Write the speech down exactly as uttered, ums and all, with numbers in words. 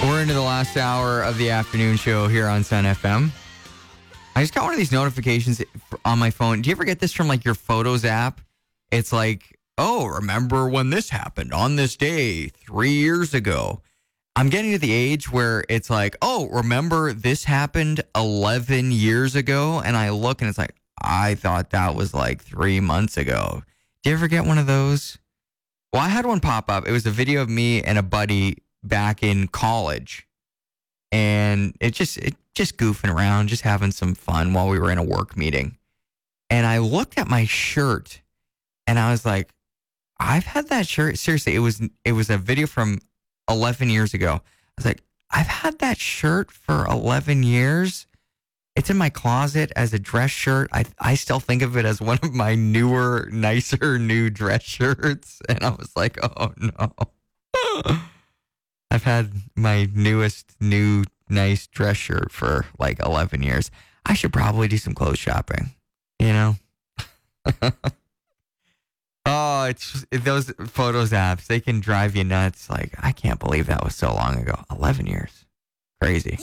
We're into the last hour of the afternoon show here on Sun F M. I just got one of these notifications on my phone. Do you ever get this from like your Photos app? It's like, oh, remember when this happened on this day three years ago? I'm getting to the age where it's like, oh, remember this happened eleven years ago? And I look and it's like, I thought that was like three months ago. Do you ever get one of those? Well, I had one pop up. It was a video of me and a buddy back in college. And it just, it just goofing around, just having some fun while we were in a work meeting. And I looked at my shirt and I was like, I've had that shirt. Seriously, it was, it was a video from eleven years ago. I was like, I've had that shirt for eleven years. It's in my closet as a dress shirt. I I still think of it as one of my newer, nicer new dress shirts. And I was like, oh no. I've had my newest new nice dress shirt for like eleven years. I should probably do some clothes shopping, you know? Oh, it's those Photos apps. They can drive you nuts. Like, I can't believe that was so long ago. eleven years. Crazy.